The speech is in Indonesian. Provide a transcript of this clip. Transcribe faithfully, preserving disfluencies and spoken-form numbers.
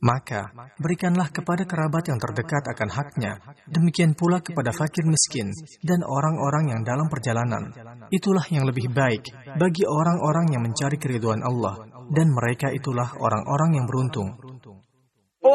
Maka, berikanlah kepada kerabat yang terdekat akan haknya, demikian pula kepada fakir miskin, dan orang-orang yang dalam perjalanan. Itulah yang lebih baik bagi orang-orang yang mencari keridhaan Allah, dan mereka itulah orang-orang yang beruntung.